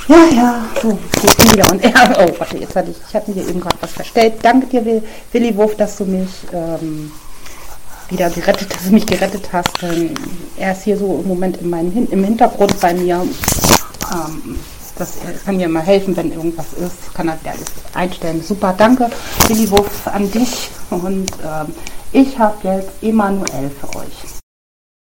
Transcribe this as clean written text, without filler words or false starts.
Ja, so geht's mir. Und oh, warte, ich hatte mir eben gerade was verstellt. Danke dir, Willi Wurf, dass du mich wieder gerettet, dass du mich gerettet hast. Er ist hier so im Moment im Hintergrund bei mir. Er kann mir mal helfen, wenn irgendwas ist. Kann er alles einstellen. Super, danke, Willi Wurf, an dich. Und ich habe jetzt Emanuel für euch.